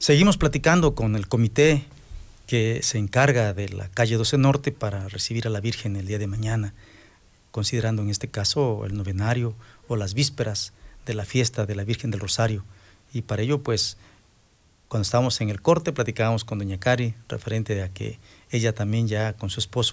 Seguimos platicando con el comité que se encarga de la calle 12 Norte para recibir a la Virgen el día de mañana, considerando en este caso el novenario o las vísperas de la fiesta de la Virgen del Rosario. Y para ello, pues, cuando estábamos en el corte, platicábamos con doña Cari, referente a que ella también ya con su esposo